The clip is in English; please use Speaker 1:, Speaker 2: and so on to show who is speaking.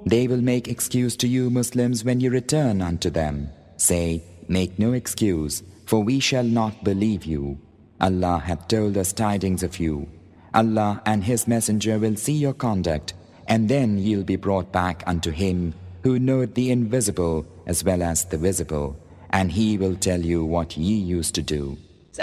Speaker 1: They will make excuse to you Muslims when you return unto them. Say, make no excuse, for we shall not believe you. Allah hath told us tidings of you. Allah and His Messenger will see your conduct, and then you'll be brought back unto Him who knoweth the invisible as well as the visible, and He will tell you what ye used to do.